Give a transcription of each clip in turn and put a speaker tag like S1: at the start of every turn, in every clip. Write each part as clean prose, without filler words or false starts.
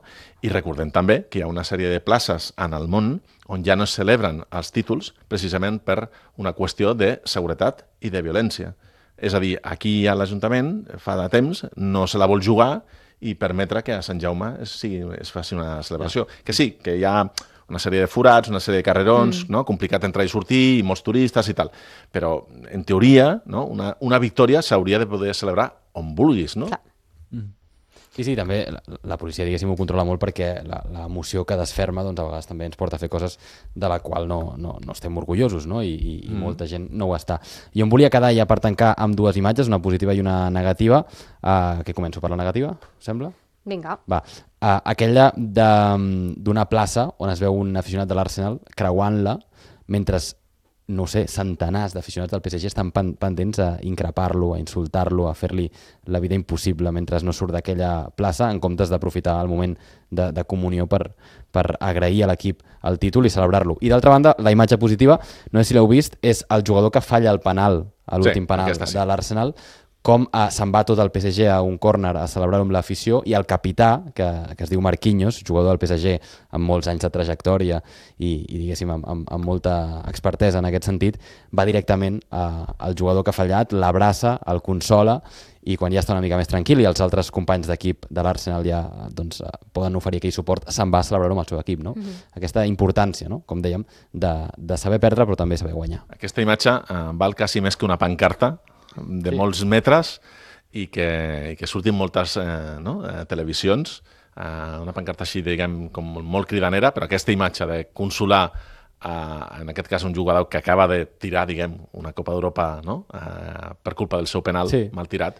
S1: I recordem també que hi ha una sèrie de places en el món on ja no es celebren els títols precisament per una qüestió de seguretat i de violència. És a dir, aquí a l'Ajuntament fa de temps no se la vol jugar i permetre que a Sant Jaume es faci una celebració. Que sí, que hi ha una sèrie de forats, una sèrie de carrerons, no? Complicat entrar i sortir, i molts turistes i tal. Però, en teoria, no? Una victòria s'hauria de poder celebrar on vulguis, no?
S2: Clar. Sí, també la policia, diguéssim, ho controla molt perquè l'emoció que desferma, doncs, a vegades també ens porta a fer coses de la qual no estem orgullosos, no? I molta gent no ho està. I on volia quedar ja per tancar amb dues imatges, una positiva i una negativa, que començo per la negativa, sembla?
S3: Vinga.
S2: Va. Aquella d'una plaça on es veu un aficionat de l'Arsenal creuant-la mentre, no sé, centenars d'aficionats del PSG estan pendents a increpar-lo, a insultar-lo, a fer-li la vida impossible mentre no surt d'aquella plaça, en comptes d'aprofitar el moment de comunió per agrair a l'equip el títol i celebrar-lo. I d'altra banda, la imatge positiva, no sé si l'heu vist, és el jugador que falla el penal, l'últim penal de l'Arsenal, com se'n va tot el PSG a un córner a celebrar-ho amb l'afició, i el capità, que es diu Marquinhos, jugador del PSG amb molts anys de trajectòria i diguéssim, amb molta expertesa en aquest sentit, va directament al jugador que ha fallat, l'abraça, el consola, i quan ja està una mica més tranquil i els altres companys d'equip de l'Arsenal ja poden oferir aquell suport, se'n va a celebrar-ho amb el seu equip. Aquesta importància, com dèiem, de saber perdre però també saber guanyar.
S1: Aquesta imatge val quasi més que una pancarta de molts metres i que surtin moltes televisions, una pancarta així, diguem, com molt cridanera, però aquesta imatge de consolar, en aquest cas un jugador que acaba de tirar, diguem, una Copa d'Europa per culpa del seu penal mal tirat,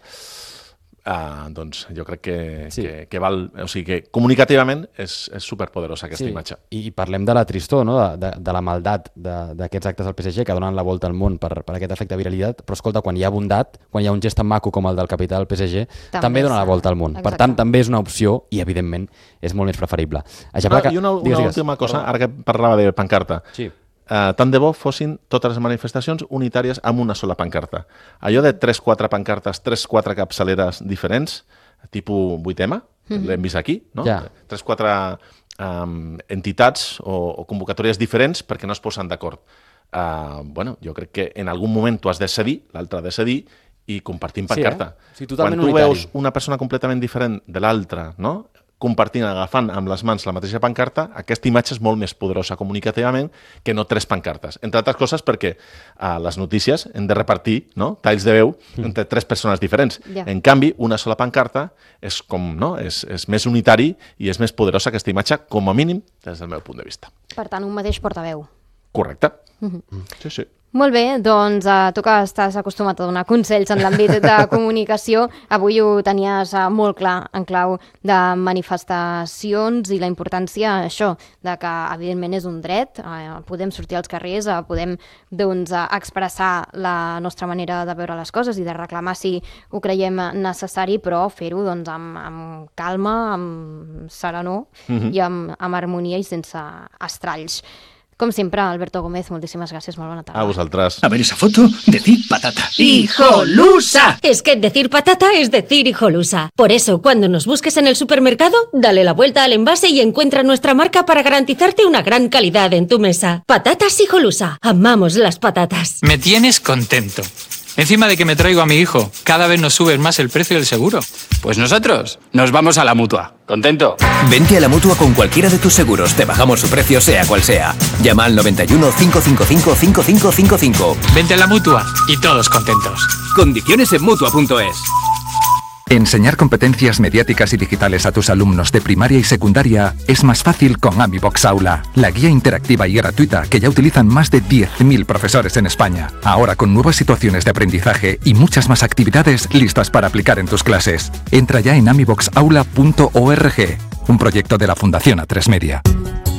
S1: doncs jo crec que val, o sigui que comunicativament és superpoderosa aquesta imatge.
S2: I parlem de la tristor, de la maldat d'aquests actes del PSG que donen la volta al món per aquest efecte viralitat, però escolta, quan hi ha bondat, quan hi ha un gest tan maco com el del capità del PSG, també dona la volta al món. Per tant, també és una opció i, evidentment, és molt més preferible.
S1: I una última cosa, ara que parlava de pancarta. Sí. Tant de bo fossin totes les manifestacions unitàries amb una sola pancarta. Allò de 3-4 pancartes, 3-4 capçaleres diferents, tipus 8M, l'hem vist aquí, no? 3-4 entitats o convocatòries diferents perquè no es posen d'acord. Jo crec que en algun moment tu has de cedir, l'altre ha de cedir, i compartim pancarta. Quan tu veus una persona completament diferent de l'altra, no?, compartint, agafant amb les mans la mateixa pancarta, aquesta imatge és molt més poderosa comunicativament que no 3 pancartes. Entre altres coses perquè a les notícies hem de repartir talls de veu entre 3 persones diferents. En canvi, una sola pancarta és més unitari i és més poderosa aquesta imatge, com a mínim, des del meu punt de vista.
S3: Per tant, un mateix portaveu.
S1: Correcte. Sí.
S3: Molt bé, doncs tu que estàs acostumat a donar consells en l'àmbit de comunicació, avui ho tenies molt clar en clau de manifestacions i la importància, això, de que evidentment és un dret, podem sortir als carrers, podem expressar la nostra manera de veure les coses i de reclamar si ho creiem necessari, però fer-ho amb calma, amb serenor i amb harmonia i sense estralls. Com sempre, Alberto Gómez, moltíssimas gracias, molt bona tarda.
S1: A vosaltres.
S4: A ver esa foto, decid patata.
S5: ¡Hijolusa! Es que decir patata es decir hijolusa. Por eso, cuando nos busques en el supermercado, dale la vuelta al envase y encuentra nuestra marca para garantizarte una gran calidad en tu mesa. Patatas Hijolusa. Amamos las patatas.
S6: Me tienes contento. Encima de que me traigo a mi hijo, cada vez nos subes más el precio del seguro.
S4: Pues nosotros nos vamos a la Mutua. ¿Contento?
S7: Vente a la Mutua con cualquiera de tus seguros. Te bajamos su precio sea cual sea. Llama al 91 555 5555.
S6: Vente a la Mutua y todos contentos.
S7: Condiciones en Mutua.es.
S8: Enseñar competencias mediáticas y digitales a tus alumnos de primaria y secundaria es más fácil con AmiBox Aula, la guía interactiva y gratuita que ya utilizan más de 10.000 profesores en España. Ahora con nuevas situaciones de aprendizaje y muchas más actividades listas para aplicar en tus clases. Entra ya en amiboxaula.org, un proyecto de la Fundación A3 Media.